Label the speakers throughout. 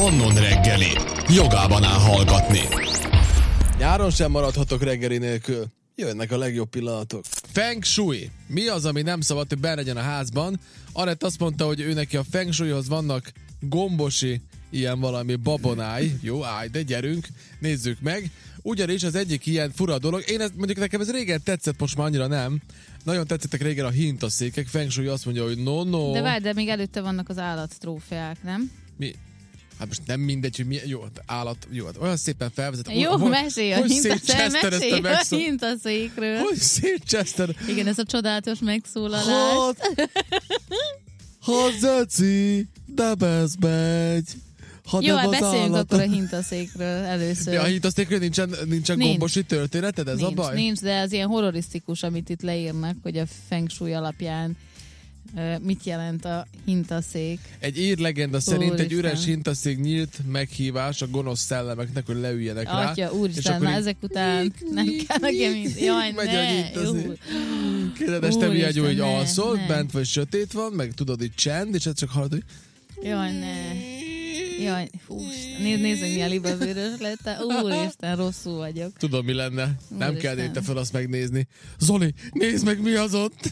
Speaker 1: Mannon reggeli. Jogában áll hallgatni.
Speaker 2: Nyáron sem maradhatok reggeli nélkül. Jönnek a legjobb pillanatok. Feng Shui. Mi az, ami nem szabad, hogy belegyen a házban? Anett azt mondta, hogy ő neki a Feng Shuihoz vannak gombosi, ilyen valami babonáj. Jó, állj, de gyerünk, nézzük meg. Ugyanis az egyik ilyen fura dolog, mondjuk nekem ez régen tetszett, most már annyira nem. Nagyon tetszettek régen a hintaszékek. Feng Shui azt mondja, hogy no.
Speaker 3: De várj, de még előtte vannak az állattrófeák, nem?
Speaker 2: Mi? Hát most nem mindegy, hogy milyen jó, állat, jó, olyan szépen felvezet.
Speaker 3: Jó, mesélj a hintaszékről.
Speaker 2: Hogy szétcseszted?
Speaker 3: Igen, ez a csodálatos megszólalás.
Speaker 2: Ha zeci, de bezbegy.
Speaker 3: Jó, hát beszéljünk akkor a hintaszékről először.
Speaker 2: Ja, a hintaszékről nincsen gombosi történeted, ez a baj?
Speaker 3: Nincs, de az ilyen horrorisztikus, amit itt leírnak, hogy a Feng Shui alapján mit jelent a hintaszék.
Speaker 2: Egy ír legenda szerint egy üres hintaszék nyílt meghívás a gonosz szellemeknek, hogy leüljenek rá.
Speaker 3: Atya, úristen, már ezek után nem kell nekem így. Jaj, ne!
Speaker 2: Képzeld, este mi egy úgy alszol, bent vagy sötét van, meg tudod, így csend, és ez csak hallod, hogy...
Speaker 3: Jaj, ne! Jaj, nézd meg, milyen libabőrös lett. Úristen, rosszul vagyok.
Speaker 2: Tudom, mi lenne. Nem kell érte fel azt megnézni. Zoli, nézd meg, mi az ott!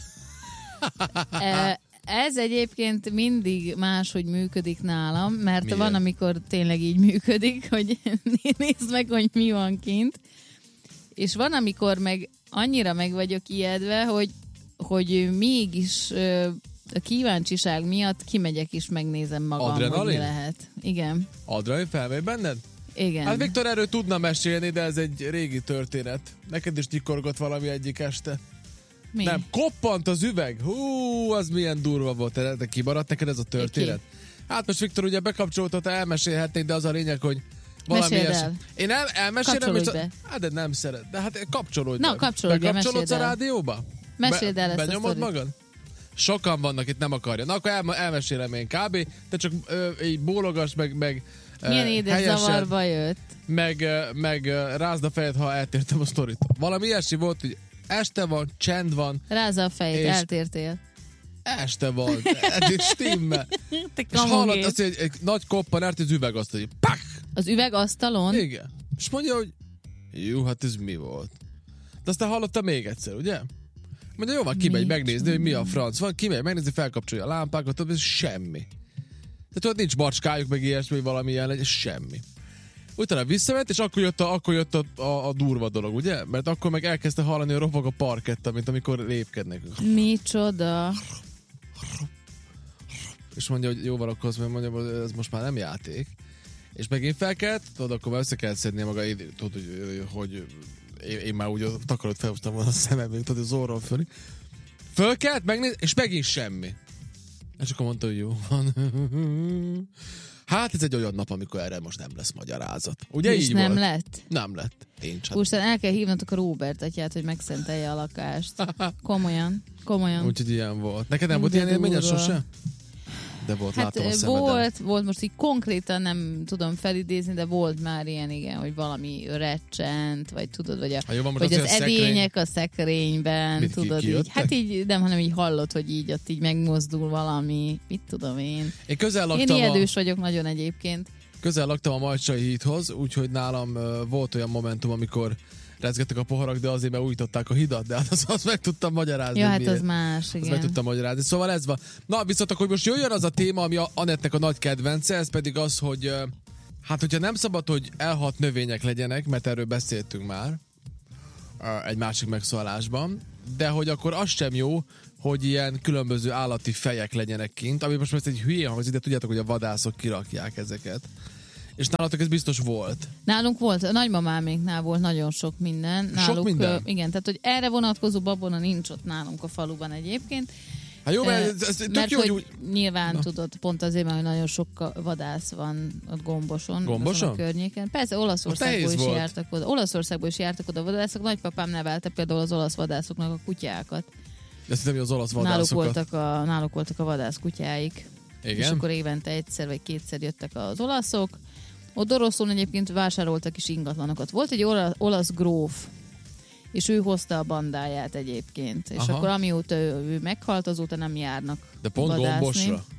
Speaker 3: Ez egyébként mindig máshogy működik nálam, mert
Speaker 2: miért?
Speaker 3: Van, amikor tényleg így működik, hogy nézd meg, hogy mi van kint, és van, amikor meg annyira meg vagyok ijedve, hogy mégis a kíváncsiság miatt kimegyek és megnézem magam,
Speaker 2: adrenalin?
Speaker 3: hogy mi lehet. Igen.
Speaker 2: Adrenalin felmegy benned?
Speaker 3: Igen.
Speaker 2: Hát Viktor erről tudna mesélni, de ez egy régi történet. Neked is nyikorgott valami egyik este.
Speaker 3: Mi?
Speaker 2: Nem, koppant az üveg. Hú, az milyen durva volt. Te kimaradt neked ez a történet? Hát most Viktor ugye bekapcsolta, te elmesélhetnéd, de az a lényeg, hogy valami
Speaker 3: el.
Speaker 2: Én elmesélem,
Speaker 3: kapcsolódj be.
Speaker 2: Hát de nem szeret. De hát kapcsolódj be.
Speaker 3: Na, kapcsolódj be,
Speaker 2: bekapcsolódsz a rádióba?
Speaker 3: Meséld el ezt
Speaker 2: benyomod
Speaker 3: a sztorit.
Speaker 2: magad? Sokan vannak itt, nem akarja. Na, akkor elmesélem én kb. Te csak így bólogass, meg
Speaker 3: milyen édes zavarba jött.
Speaker 2: Meg rázd a fejed, ha eltértem a sztoritól. Valami ilyesmi volt, hogy este van, csend van.
Speaker 3: Rázza a fejét, eltértél.
Speaker 2: Este van, eddig stimmel. És hallott azt, hogy egy nagy koppanárt az üvegasztal, hogy pak!
Speaker 3: Az üvegasztalon?
Speaker 2: Igen. És mondja, hogy jó, hát ez mi volt? De aztán hallotta még egyszer, ugye? Mondja, jó, van, kimegy megnézni, hogy mi a franc van, kimegy megnézni, felkapcsolja a lámpákat, ez semmi. Tehát ott nincs macskájuk, meg ilyesmi, valami ilyen legyen, semmi. Utána visszament, és akkor jött a durva dolog, ugye? Mert akkor meg elkezdte hallani a ropog a parketta, mint amikor lépkednek.
Speaker 3: Micsoda?
Speaker 2: És mondja, hogy jó van, akkor azt mondja, hogy ez most már nem játék. És megint felkelt, tudod, akkor már össze kell szednie maga, tudod, hogy én már úgy a takarót felhúztam volna a szemem, tudod, az orról fölé. Fölkelt, megnéz, és megint semmi. És akkor mondta, hogy jó van. Hát ez egy olyan nap, amikor erre most nem lesz magyarázat. Ugye
Speaker 3: és
Speaker 2: így
Speaker 3: nem
Speaker 2: volt?
Speaker 3: lett?
Speaker 2: Nem lett.
Speaker 3: Úristen, el kell hívnatok a Róbert atyát, hogy megszentelje a lakást. Komolyan.
Speaker 2: Úgyhogy ilyen volt. Neked nem volt ilyen élményed sose? De volt, hát látom a szemeden.
Speaker 3: Volt, most így konkrétan nem tudom felidézni, de volt már ilyen, igen, hogy valami recsent, vagy tudod, vagy, vagy az edények a szekrényben,
Speaker 2: mit
Speaker 3: tudod, így. Hát így, nem, hanem így hallott, hogy így ott így megmozdul valami, mit tudom én. Én ijedős vagyok nagyon egyébként.
Speaker 2: Közel laktam a Majcsai hídhoz, úgyhogy nálam volt olyan momentum, amikor rezgettek a poharak, de azért újították a hidat, de hát azt meg tudtam magyarázni.
Speaker 3: Ja, hát az más, igen.
Speaker 2: Azt meg tudtam magyarázni. Szóval ez van. Na, viszont akkor most jöjjön az a téma, ami Anettnek a nagy kedvence, ez pedig az, hogy hát hogyha nem szabad, hogy elhat növények legyenek, mert erről beszéltünk már egy másik megszólásban, de hogy akkor az sem jó, hogy ilyen különböző állati fejek legyenek kint, ami most egy hülyén hangzik, de tudjátok, hogy a vadászok kirakják ezeket. És nálatok ez biztos volt.
Speaker 3: Nálunk volt, a nagymamáméknál volt nagyon sok minden. Náluk,
Speaker 2: sok minden?
Speaker 3: Igen, tehát hogy erre vonatkozó babona nincs ott nálunk a faluban egyébként.
Speaker 2: Hát jó, mert ez tök jó,
Speaker 3: hogy nyilván tudod, pont azért, mert nagyon sok vadász van ott Gomboson.
Speaker 2: Gomboson?
Speaker 3: A környéken. Persze, Olaszországból is jártak oda vadászok. Nagypapám nevelte például az olasz vadászoknak a kutyákat.
Speaker 2: Ezt hiszem, hogy az olasz vadászokat.
Speaker 3: Náluk voltak a vadász kutyáik.
Speaker 2: Igen?
Speaker 3: És akkor évente egyszer vagy kétszer jöttek az olaszok. Ott Oroszlón egyébként vásároltak is ingatlanokat. Volt egy olasz gróf, és ő hozta a bandáját egyébként. És akkor amióta ő meghalt, azóta nem járnak
Speaker 2: de pont
Speaker 3: vadászni.
Speaker 2: Gombosra?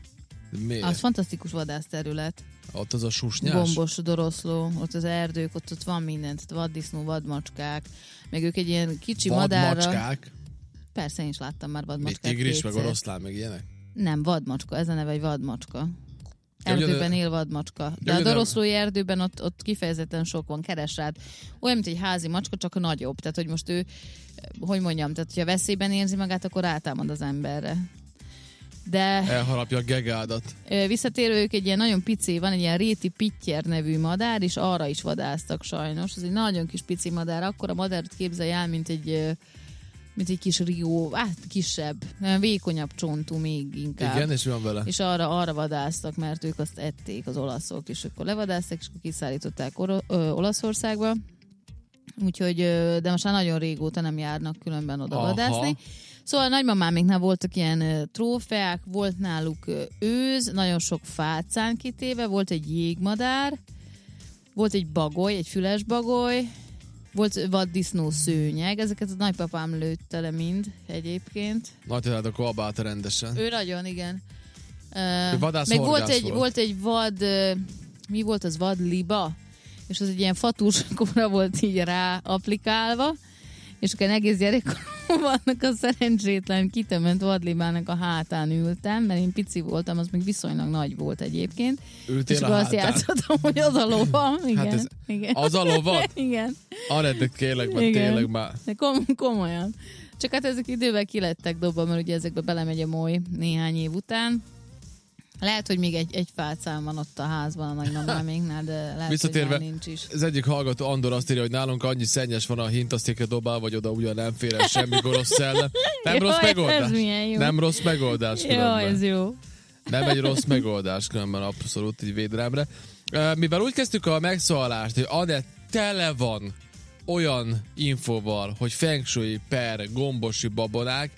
Speaker 2: Miért?
Speaker 3: Az fantasztikus vadászterület.
Speaker 2: Ott az a susnyás?
Speaker 3: Gombos, doroszló, ott az erdők, ott van mindent, vaddisznó, vadmacskák, meg ők egy ilyen kicsi madárra...
Speaker 2: Vadmacskák?
Speaker 3: Persze, én is láttam már
Speaker 2: Még
Speaker 3: vadmacskát
Speaker 2: tigris, meg
Speaker 3: kétszer.
Speaker 2: oroszlán, meg ilyenek?
Speaker 3: Nem, vadmacska, ez a neve, egy vadmacska.
Speaker 2: Ja,
Speaker 3: Erdőben él vadmacska. De a
Speaker 2: ugyan-
Speaker 3: doroszlói erdőben ott kifejezetten sok van, keres rád. Olyan, mint egy házi macska, csak nagyobb. Tehát, hogy most ő, hogy mondjam, tehát, hogyha veszélyben érzi magát, akkor rátámad az emberre. De
Speaker 2: Elharapja a gegádat.
Speaker 3: visszatérő, ők egy ilyen nagyon pici, van egy ilyen réti pityer nevű madár, és arra is vadásztak sajnos. Ez egy nagyon kis pici madár, akkor a madárt képzelj el, mint egy kis rió, kisebb, nagyon vékonyabb csontú még inkább.
Speaker 2: Igen, és mi van vele?
Speaker 3: És arra vadásztak, mert ők azt ették, az olaszok, és akkor levadázták, és akkor kiszállították Olaszországba. Úgyhogy, de most már nagyon régóta nem járnak különben oda vadászni. Szóval a nagymamáméknál voltak ilyen trófeák, volt náluk őz, nagyon sok fácán kitéve, volt egy jégmadár, volt egy bagoly, egy füles bagoly, volt vaddisznó szőnyeg, ezeket a nagypapám lőtte le mind egyébként.
Speaker 2: Nagytadát akkor abálta rendesen.
Speaker 3: Ő nagyon, igen.
Speaker 2: Vadász
Speaker 3: Meg
Speaker 2: horgász
Speaker 3: volt egy vad, mi volt az, vadliba? És az egy ilyen fatúskóra volt így rá applikálva, és akkor egész gyerekkoromban a szerencsétlen kitömött vadlibának a hátán ültem, mert én pici voltam, az még viszonylag nagy volt egyébként.
Speaker 2: Ültél
Speaker 3: és
Speaker 2: a
Speaker 3: akkor azt
Speaker 2: hátán?
Speaker 3: játszottam, hogy az a lova. Igen,
Speaker 2: Hát ez-
Speaker 3: igen.
Speaker 2: Az a lovat?
Speaker 3: Igen.
Speaker 2: Arednek kérlek, mert
Speaker 3: Igen.
Speaker 2: tényleg már.
Speaker 3: De komolyan. Csak hát ezek idővel kilettek dobva, mert ugye ezekbe belemegy a moly néhány év után. Lehet, hogy még egy fácán van ott a házban a nagymamáméknál, de lehet,
Speaker 2: Visszatérve,
Speaker 3: hogy már nincs is.
Speaker 2: az egyik hallgató Andor azt írja, hogy nálunk annyi szennyes van a hintasztékre dobál, vagy oda ugyan nem fér el semmi gonosz szellem. Nem
Speaker 3: Jaj,
Speaker 2: rossz
Speaker 3: ez
Speaker 2: megoldás.
Speaker 3: milyen jó.
Speaker 2: Nem rossz megoldás
Speaker 3: Jó,
Speaker 2: különben.
Speaker 3: ez jó.
Speaker 2: Nem egy rossz megoldás különben abszolút így védelemre. Mivel úgy kezdtük a megszólalást, hogy Anett tele van olyan infóval, hogy feng shui per gombosi babonák,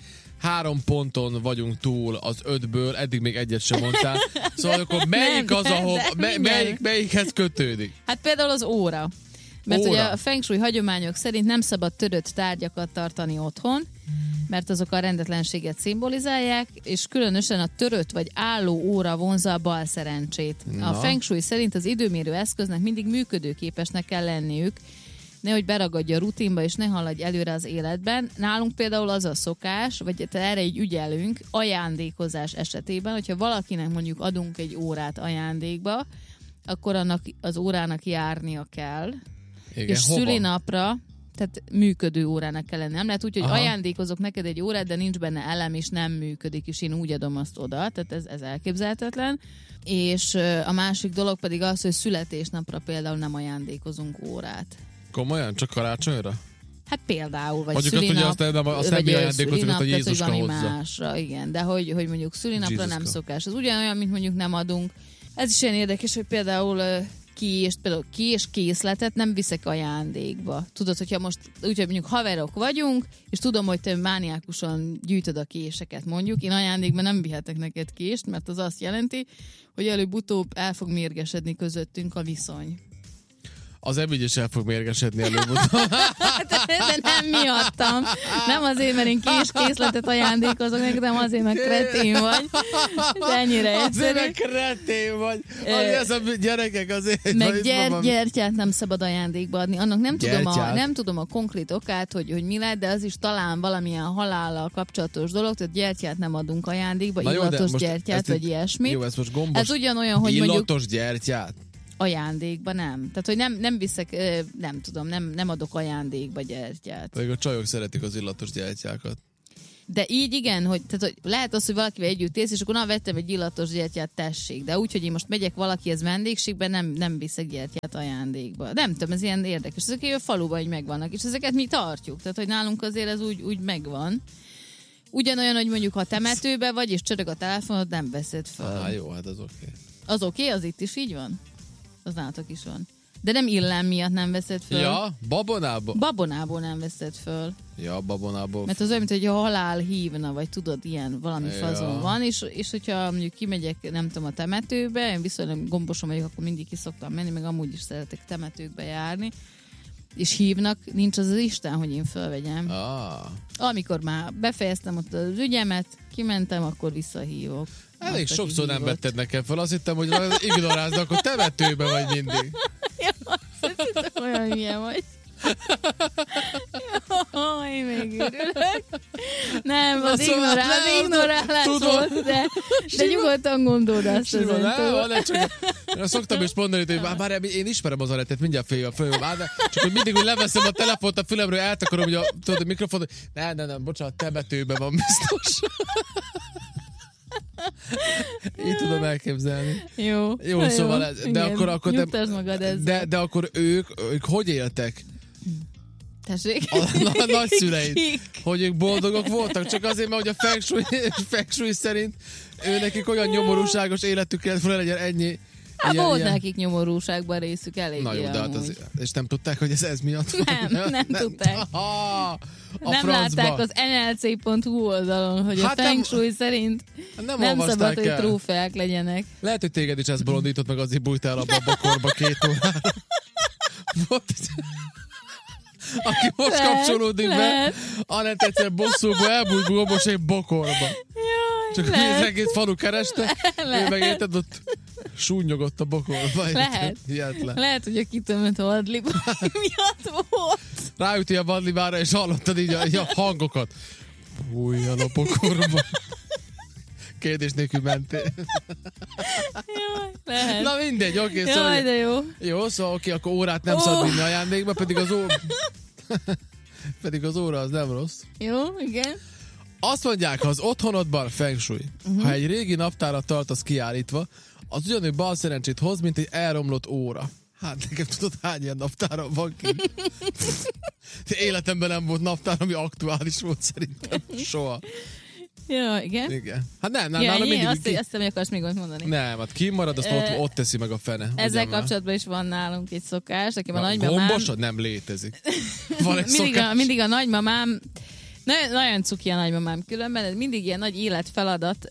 Speaker 2: 3 ponton vagyunk túl az 5-ből, eddig még egyet sem mondtál. Szóval akkor melyik
Speaker 3: Nem,
Speaker 2: az,
Speaker 3: de
Speaker 2: ahol,
Speaker 3: minden.
Speaker 2: melyikhez kötődik?
Speaker 3: Hát például az óra. Mert
Speaker 2: Óra.
Speaker 3: ugye a feng shui hagyományok szerint nem szabad törött tárgyakat tartani otthon, mert azok a rendetlenséget szimbolizálják, és különösen a törött vagy álló óra vonzza a bal szerencsét.
Speaker 2: Na.
Speaker 3: A feng shui szerint az időmérő eszköznek mindig működőképesnek kell lenniük, nehogy beragadja a rutinba, és ne haladj előre az életben. Nálunk például az a szokás, vagy erre így ügyelünk, ajándékozás esetében, hogyha valakinek mondjuk adunk egy órát ajándékba, akkor annak az órának járnia kell,
Speaker 2: Igen,
Speaker 3: és
Speaker 2: hova?
Speaker 3: szülinapra, tehát működő órának kell lenni. Nem lehet úgy, hogy
Speaker 2: Aha.
Speaker 3: ajándékozok neked egy órát, de nincs benne elem, és nem működik, és én úgy adom azt oda, tehát ez elképzelhetetlen. És a másik dolog pedig az, hogy születésnapra például nem ajándékozunk órát.
Speaker 2: Komolyan? Csak karácsonyra?
Speaker 3: Hát például, vagy
Speaker 2: Mondjuk azt,
Speaker 3: szülinap,
Speaker 2: hogy azt nem
Speaker 3: vagy
Speaker 2: ajándékozik,
Speaker 3: szülinap,
Speaker 2: hogy
Speaker 3: tehát, hogy
Speaker 2: Jézuska
Speaker 3: valami
Speaker 2: hozza.
Speaker 3: másra, igen. De hogy mondjuk szülinapra
Speaker 2: Jézuska.
Speaker 3: nem szokás. Az ugyanolyan, mint mondjuk nem adunk. Ez is ilyen érdekes, hogy például ki és készletet nem viszek ajándékba. Tudod, hogyha most úgy, hogy mondjuk haverok vagyunk, és tudom, hogy te mániákusan gyűjtöd a késeket mondjuk, én ajándékban nem vihetek neked kést, mert az azt jelenti, hogy előbb-utóbb el fog mérgesedni közöttünk a viszony.
Speaker 2: Az ebéd is el fog mérgesedni előbb-utóbb.
Speaker 3: De nem miattam. Nem azért, mert én készletet ajándékozok neked, nem azért, mert kretén vagy. De ennyire
Speaker 2: Azért,
Speaker 3: egyszerű.
Speaker 2: mert kretén vagy. Ami az a gyerekek azért.
Speaker 3: Meg gyertyát nem szabad ajándékba adni. Annak
Speaker 2: Gyertyát?
Speaker 3: nem tudom a konkrét okát, hogy mi lett, de az is talán valamilyen halállal kapcsolatos dolog, tehát gyertyát nem adunk ajándékba,
Speaker 2: Na jó, de
Speaker 3: illatos
Speaker 2: most
Speaker 3: gyertyát,
Speaker 2: ezt
Speaker 3: vagy
Speaker 2: itt-
Speaker 3: ilyesmit.
Speaker 2: Jó, ez most gombos.
Speaker 3: Ez ugyanolyan, hogy mondjuk
Speaker 2: Illatos gyertyát?
Speaker 3: ajándékba nem. Tehát, hogy nem viszek, nem tudom, nem adok ajándékba gyertyát.
Speaker 2: Pedig a csajok szeretik az illatos gyertyákat.
Speaker 3: De így igen, tehát, hogy lehet az, hogy valakivel együtt élsz, és akkor vettem egy illatos gyertyát, tessék. De úgy, hogy én most megyek valakihez vendégségben, nem viszek gyertyát ajándékba. Nem tudom, ez ilyen érdekes. Ezek a faluban így megvannak, és ezeket mi tartjuk. Tehát, hogy nálunk azért ez úgy megvan. Ugyanolyan, hogy mondjuk ha temetőbe vagy, és csörög a telefonod, nem veszed fel.
Speaker 2: Jó, hát az oké.
Speaker 3: Az oké, az itt is így van? Az nálatok is van. De nem illám miatt nem veszed föl.
Speaker 2: Ja, babonából?
Speaker 3: Babonából nem veszed föl.
Speaker 2: Ja, babonából.
Speaker 3: Mert az olyan, mint hogy a halál hívna, vagy tudod, ilyen valami
Speaker 2: Ja.
Speaker 3: fazon van, és hogyha mondjuk kimegyek, nem tudom, a temetőbe, én viszonylag gombosom vagyok, akkor mindig ki szoktam menni, meg amúgy is szeretek temetőkbe járni, és hívnak, nincs az Isten, hogy én fölvegyem. Amikor már befejeztem ott az ügyemet, kimentem, akkor visszahívok.
Speaker 2: Elég sokszor nem vetted nekem fel, azt hittem, hogy ignorázd, akkor temetőben vagy mindig.
Speaker 3: Olyan hülye vagy. Jaj, még örülök. Nem, az ignorálás volt, de nyugodtan gondold azt ezentől.
Speaker 2: Szoktam is mondani, hogy bár én ismerem az Anettet, mindjárt föl. Csak hogy mindig úgy leveszem a telefont a fülemről, eltakarom, hogy a mikrofont, nem, bocsánat, temetőben van biztos. Így tudom elképzelni. Jó, szóval, de akkor
Speaker 3: nyugtasd magad ezzel.
Speaker 2: De akkor ők hogy éltek?
Speaker 3: Tessék?
Speaker 2: A nagyszüleid. Hogy ők boldogok voltak, csak azért, mert hogy a feng shui szerint nekik olyan nyomorúságos életük kellett volna legyen ennyi.
Speaker 3: Volt nekik nyomorúságban részük elég.
Speaker 2: Na jó, de hát és nem tudták, hogy ez miatt
Speaker 3: van? Nem tudták. Nem látták az nlc.hu oldalon, hogy a feng shui szerint nem szabad, hogy trófeák legyenek.
Speaker 2: Lehet, hogy téged is ez bolondított, meg azért bújtál abba a bokorba 2 órára. Aki most kapcsolódik be, Anett egyszer bosszúból elbújt gombos egy bokorba.
Speaker 3: Jaj,
Speaker 2: csak az egész falu kereste, ő meg érted, ott súnyogott a bokorba.
Speaker 3: Lehet, hogy a kitömött vadliba miatt volt.
Speaker 2: Ráüti a vadlibára, és hallottad így a hangokat. Bújjal a bokorba. Kérdés nélkül mentél.
Speaker 3: Jaj, lehet.
Speaker 2: Na mindegy, oké.
Speaker 3: Jaj,
Speaker 2: szóval,
Speaker 3: de jó.
Speaker 2: Jó, szóval oké, akkor órát nem szabad vinni ajándékba, pedig az óra az nem rossz.
Speaker 3: Jó, igen.
Speaker 2: Azt mondják, ha az otthonodban feng shui, ha egy régi naptárat tartasz kiállítva, az ugyanúgy bal szerencsét hoz, mint egy elromlott óra. Hát nekem tudod, hány ilyen naptáram van ki? Életemben nem volt naptár, ami aktuális volt szerintem. Soha.
Speaker 3: Ja, igen.
Speaker 2: Hát nem, nálam mindig...
Speaker 3: Azt nem akarsz még mondani.
Speaker 2: Nem, hát kimarad, azt ott teszi meg a fene.
Speaker 3: Ezzel kapcsolatban is van nálunk egy szokás. Nekem a nagymamám...
Speaker 2: Gombosod nem létezik. Van egy szokás.
Speaker 3: Mindig a nagymamám... Nagyon cuki a nagymamám különben, ez mindig ilyen nagy életfeladat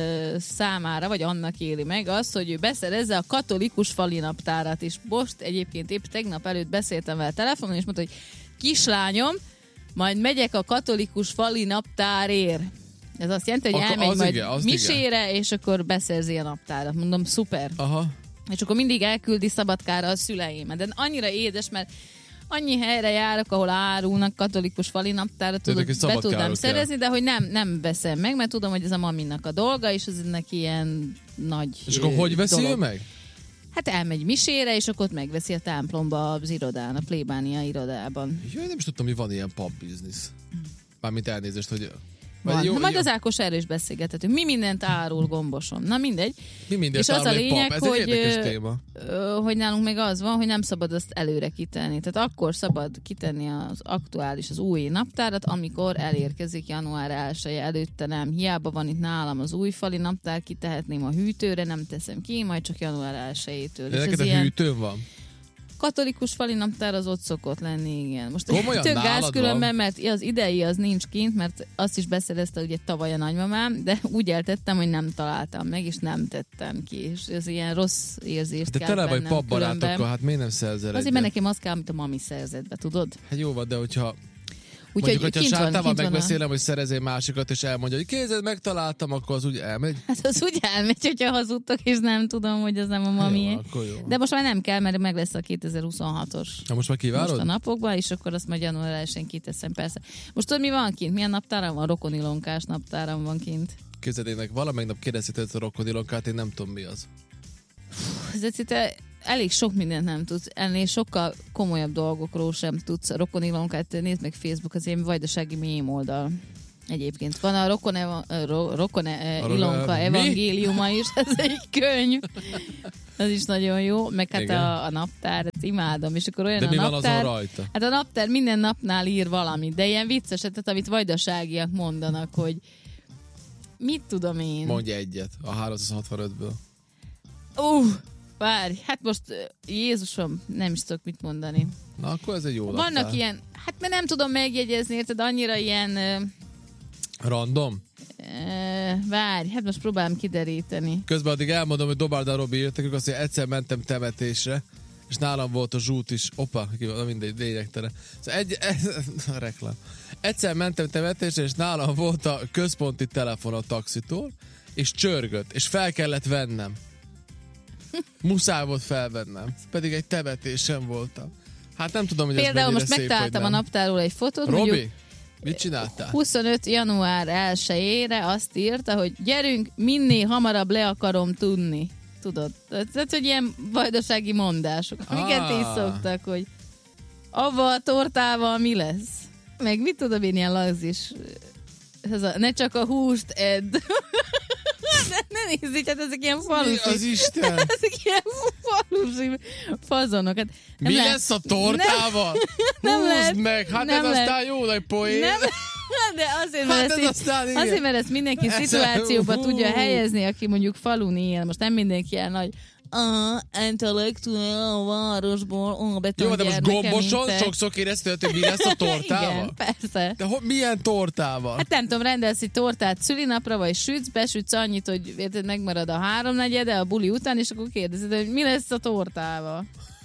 Speaker 3: számára, vagy annak éli meg azt, hogy ő beszerezze a katolikus fali naptárat is. Most egyébként épp tegnap előtt beszéltem vele telefonon, és mondta, hogy kislányom, majd megyek a katolikus fali naptárért. Ez azt jelenti, hogy elmegy majd misére, és akkor beszerzi a naptárat. Mondom, szuper.
Speaker 2: Aha.
Speaker 3: És akkor mindig elküldi Szabadkára a szüleimet. De annyira édes, mert annyi helyre járok, ahol árulnak katolikus fali naptárat, be tudnám szerezni, de hogy nem veszem meg, mert tudom, hogy ez a maminak a dolga, és ez neki ilyen nagy
Speaker 2: és akkor hogy veszi ő meg?
Speaker 3: Hát elmegy misére, és akkor ott megveszi a templomba az irodán, a plébánia irodában.
Speaker 2: Jó, én nem is tudtam, hogy van ilyen pub business. Mármint elnézést, hogy...
Speaker 3: Jó, majd az Ákos erről is beszélgethetünk. Mi mindent árul Gomboson? Na mindegy.
Speaker 2: Mi mindent
Speaker 3: és az a lényeg,
Speaker 2: ez egy érdekes téma.
Speaker 3: Hogy nálunk meg az van, hogy nem szabad azt előre kitenni. Tehát akkor szabad kitenni az aktuális, az új naptárat, amikor elérkezik január 1-e előtte nem. Hiába van itt nálam az új fali naptár, kitehetném a hűtőre, nem teszem ki, majd csak január 1-től.
Speaker 2: De neked a hűtőn van?
Speaker 3: Katolikus fali naptár az ott szokott lenni, igen. Most
Speaker 2: komolyan,
Speaker 3: tök gáz különben, mert az idei az nincs kint, mert azt is beszerezte ugye tavaly a nagymamám, de úgy eltettem, hogy nem találtam meg, és nem tettem ki. És ez ilyen rossz érzést kell bennem.
Speaker 2: De tele vagy papbarátokkal, hát miért nem szerzel
Speaker 3: azért, mert nekem az kell, amit a mami szerzett be, tudod?
Speaker 2: Hát jó van, de hogyha...
Speaker 3: Úgyhogy
Speaker 2: hogyha Sátával megbeszélem, hogy szerezél másikat, és elmondja, hogy kézzel megtaláltam, akkor az úgy elmegy.
Speaker 3: Hát az úgy elmegy, hogyha hazudtok, és nem tudom, hogy az nem a mamié. De most már nem kell, mert meg lesz a 2026-os.
Speaker 2: Na most már kivárod?
Speaker 3: Most a napokban, és akkor azt majd január 1-én kiteszem, persze. Most tudod, mi van kint? Milyen naptáram van? Rokonilonkás naptáram van kint.
Speaker 2: Képzeljétek, valamelyik nap kérdezted a rokonilonkát, én nem tudom, mi az.
Speaker 3: Te elég sok mindent nem tudsz, ennél sokkal komolyabb dolgokról sem tudsz. A rokonilonkát nézd meg Facebook, az én vajdasági mém oldal. Egyébként van a Rokon-Ilonka evangéliuma is, ez egy könyv. Az is nagyon jó, meg hát a naptár, ezt imádom, és akkor olyan
Speaker 2: de
Speaker 3: a
Speaker 2: mi
Speaker 3: naptár.
Speaker 2: Van rajta?
Speaker 3: Hát a naptár minden napnál ír valamit, de ilyen vicces, tehát amit vajdaságiak mondanak, hogy mit tudom én.
Speaker 2: Mondj egyet a 365-ből.
Speaker 3: Várj, hát most Jézusom, nem is tudok mit mondani.
Speaker 2: Na, akkor ez egy jó
Speaker 3: Vannak
Speaker 2: naptár.
Speaker 3: ilyen, hát mert nem tudom megjegyezni, érted, annyira ilyen...
Speaker 2: Random?
Speaker 3: Várj, hát most próbálom kideríteni.
Speaker 2: Közben addig elmondom, hogy Dobárda Robi írt, azt mondja, egyszer mentem temetésre, és nálam volt a zsút is. Opa, mindegy, lényegtelen. Szóval reklám. Egyszer mentem temetésre, és nálam volt a központi telefon a taxitól, és csörgött, és fel kellett vennem. Muszáj volt felvennem. Pedig egy temetésen voltam. Hát nem tudom, hogy ez
Speaker 3: például
Speaker 2: mennyire
Speaker 3: most
Speaker 2: szép,
Speaker 3: megtaláltam a naptárról egy fotót.
Speaker 2: Robi, mit csináltál?
Speaker 3: 25. január 1-ére azt írta, hogy gyerünk, minél hamarabb le akarom tudni. Tudod? Tehát, hogy ilyen vajdasági mondások, amiket így szoktak, hogy avval a tortával mi lesz? Meg mit tudom én, ilyen lazis. Ne csak a húst edd. Ne nézz így, hát ezek ilyen falusi.
Speaker 2: Mi az Isten?
Speaker 3: Ezek ilyen falusi fazonok. Hát
Speaker 2: mi lesz a tortával?
Speaker 3: Nem
Speaker 2: húzd meg, hát
Speaker 3: nem
Speaker 2: ez aztán jó nagy poén.
Speaker 3: Nem, de azért, mert ezt mindenki szituációba tudja helyezni, aki mondjuk falun él. Most nem mindenki ilyen nagy intellektuál a városból,
Speaker 2: jó, de most gomboson sokszor kérdeztél, hogy mi lesz a tortával?
Speaker 3: Igen, persze.
Speaker 2: De milyen tortával?
Speaker 3: Hát nem tudom, rendelsz egy tortát szülinapra, vagy besütsz annyit, hogy érted, megmarad a 3/4 a buli után, és akkor kérdezed, hogy mi lesz a tortával.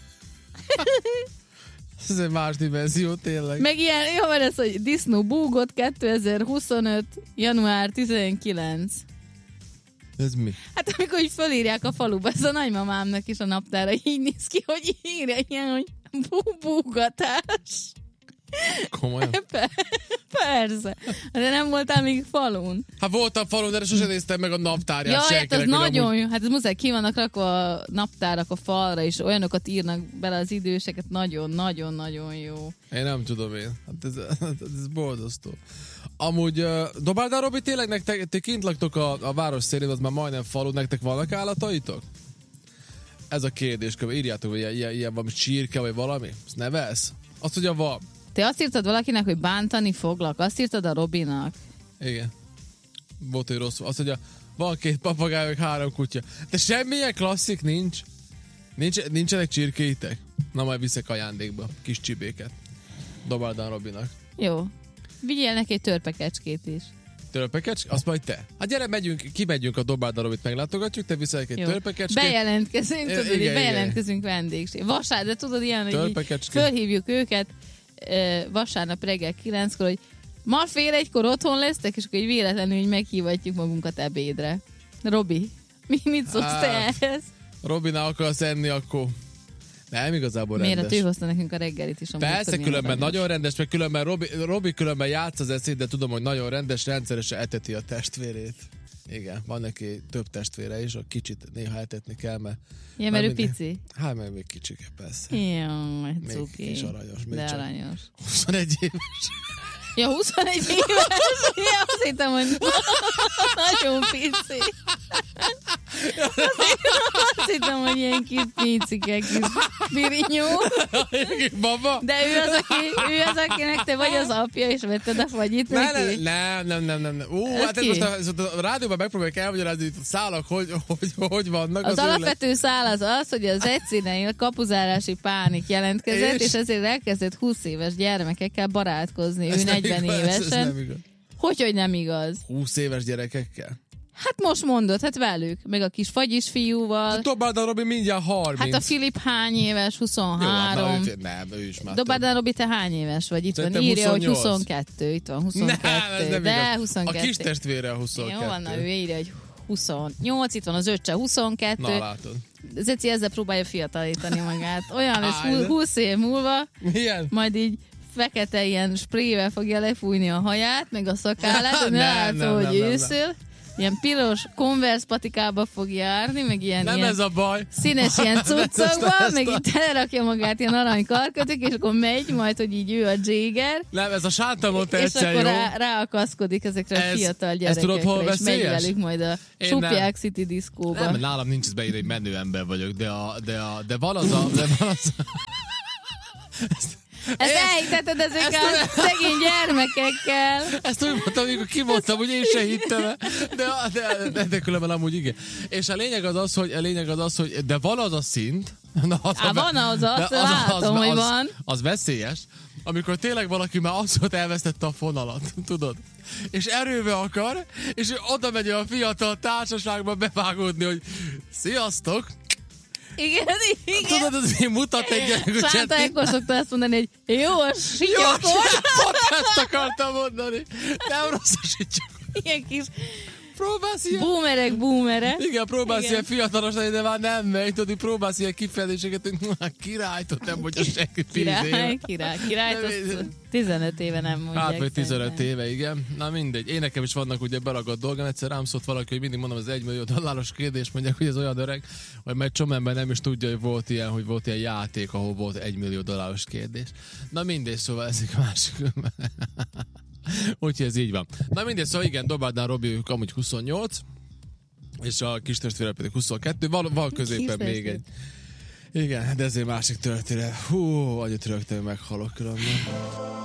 Speaker 2: Ez egy más dimenzió, tényleg.
Speaker 3: Meg ilyen, jó, mert ez, hogy disznó búgott 2025. január 19.
Speaker 2: Ez mi?
Speaker 3: Hát amikor így fölírják a faluba, ez a nagymamámnak is a naptára így néz ki, hogy írja ilyen, hogy búgatás.
Speaker 2: Komolyan?
Speaker 3: Persze. De nem voltál még falun.
Speaker 2: Hát voltam falun, de sosem néztem meg a naptárját.
Speaker 3: Ja, hát az nagyon jó. Hát ez muszáj, ki vannak rakva a naptárak a falra, és olyanokat írnak bele az időseket. Nagyon-nagyon-nagyon jó.
Speaker 2: Én nem tudom én. Hát ez boldoztó. Amúgy, Dobáldán Robi, tényleg ti kint laktok a város szélén, az már majdnem falu, nektek vannak állataitok? Ez a kérdés, írjátok, hogy ilyen valami csirke, vagy valami? Ezt nevelsz? Azt ugye van.
Speaker 3: Te azt írtad valakinek, hogy bántani foglak? Azt írtad a Robinak?
Speaker 2: Igen. Volt, hogy rossz. Azt mondja, van 2 papagáj, meg 3 kutya. De semmilyen klasszik nincs. Nincsenek csirkéitek? Na, majd viszek ajándékba. Kis csibéket. Dobáldán Robinak.
Speaker 3: Jó. Vigyél neki egy törpekecskét is.
Speaker 2: Törpekecske? Azt majd te. Hát gyere, kimegyünk a Dobáldán Robit, meglátogatjuk, te viszel egy törpekecskét.
Speaker 3: Bejelentkezünk, tudod, hogy bejelentkezünk vendégség. Vasárnap, de tudod, ilyen, hogy fölhívjuk őket vasárnap reggel 9-kor, hogy ma 1:30 otthon lesztek, és akkor így véletlenül így meghívatjuk magunkat ebédre. Robi, mit szólsz te ehhez?
Speaker 2: Robinál akarsz enni, akkor nem igazából rendes.
Speaker 3: Miért? Ő hozta nekünk a reggelit is.
Speaker 2: Persze, különben nagyon rendes, meg különben Robi különben játsz az eszét, de tudom, hogy nagyon rendes, rendszeresen eteti a testvérét. Igen, van neki több testvére is, a kicsit néha etetni kell, mert...
Speaker 3: Ja, mert ő pici.
Speaker 2: Hát, mert még kicsike, persze.
Speaker 3: Jaj, cuki.
Speaker 2: Még kis aranyos. Még
Speaker 3: de aranyos.
Speaker 2: 21 éves.
Speaker 3: Ja, 21 éves? Ja, azt hittem, hogy nagyon pici. Azt hittem, hogy ilyen kis picike, kis pirinyó.
Speaker 2: Baba?
Speaker 3: De ő az, akinek te vagy az apja, és vetted a fagyit neki?
Speaker 2: Nem. Hát most a rádióban megpróbáljuk elmagyarázni, hogy a szálak hogy vannak.
Speaker 3: Az alapvető szál az, hogy az egyszínein kapuzárási pánik jelentkezett, és ezért elkezdett 20 éves gyermekekkel barátkozni. Ő 40 évesen. Hogy nem igaz?
Speaker 2: 20 éves gyerekekkel?
Speaker 3: Hát most mondod, hát velük. Meg a kis fagyis fiúval.
Speaker 2: Dobáldán Robi mindjárt 30.
Speaker 3: Hát a Filip hány éves? 23.
Speaker 2: Jó, nem, ő is már.
Speaker 3: Dobáldán Robi, te hány éves vagy? Itt
Speaker 2: szerintem
Speaker 3: van, írja,
Speaker 2: 28.
Speaker 3: hogy 22. Itt van 22.
Speaker 2: Nem, ez nem
Speaker 3: de
Speaker 2: igaz.
Speaker 3: 22.
Speaker 2: A kis testvére a 22.
Speaker 3: Jó van, ő írja, hogy 28. Itt van az öccse 22.
Speaker 2: Na, látod.
Speaker 3: Zeci ezzel próbálja fiatalítani magát. Olyan lesz 20 év múlva.
Speaker 2: Milyen?
Speaker 3: Majd így fekete ilyen sprével fogja lefújni a haját, meg a szakállát, hogy látszó, hogy őszül. Ilyen piros Converse patikába fog járni, meg ilyen,
Speaker 2: nem
Speaker 3: ilyen
Speaker 2: ez a baj.
Speaker 3: Színes ilyen cuccokba, meg így telerakja magát ilyen arany karkötök, és akkor megy, majd, hogy így ő a Jagger.
Speaker 2: Nem, ez a sántamot
Speaker 3: és akkor ráakaszkodik ezekre a fiatal gyerekekre,
Speaker 2: tudod, hol
Speaker 3: és megy velük majd a Csupják City diszkóba.
Speaker 2: Nem, nálam nincs ez beírva, hogy menő ember vagyok, de van az a...
Speaker 3: Ezt elhitteted ezekkel a szegény gyermekekkel.
Speaker 2: Ezt úgy mondtam, amikor kimondtam, hogy én se hittem, de különben amúgy igen. És a lényeg az az, hogy de van az a szint. Na,
Speaker 3: van az, látom, hogy van.
Speaker 2: Az veszélyes, amikor tényleg valaki már abszolút elvesztette a fonalat, tudod? És erőbe akar, és oda megy a fiatal társaságba bevágódni, hogy sziasztok!
Speaker 3: Igen.
Speaker 2: Tudod, az én mutat egy gyerek,
Speaker 3: Sánta ekkor szokta azt mondani, hogy jó a sityakos.
Speaker 2: Pont ezt akartam mondani. Nem rossz a sityakos.
Speaker 3: Ilyen kis
Speaker 2: Próbálsz ilyen...
Speaker 3: boomerek.
Speaker 2: Igen, próbálsz
Speaker 3: Igen.
Speaker 2: ilyen fiatalos lenni, de már nem megy. Tudod, próbálsz ilyen kifejezéseket, hogy királytot nem mondja senki 10 éve.
Speaker 3: Királyt, azt 15 éve nem mondják.
Speaker 2: Hát, vagy 15
Speaker 3: szerintem.
Speaker 2: éve, igen. Na mindegy. Én nekem is vannak ugye beragadt dolgom. Egyszer rám szólt valaki, hogy mindig mondom az $1 millió kérdés, mondják, hogy ez olyan öreg, hogy majd csomó ember nem is tudja, hogy volt ilyen játék, ahol volt $1 millió kérdés. Na mindegy, szóval ez egy másik. Úgyhogy ez így van. Na mindegy, szóval igen, Dobádnál Robi ők amúgy 28, és a kis testvére pedig 22, val középen még egy. Igen, de ez egy másik történet. Hú, agyat rögtön meghalok különben.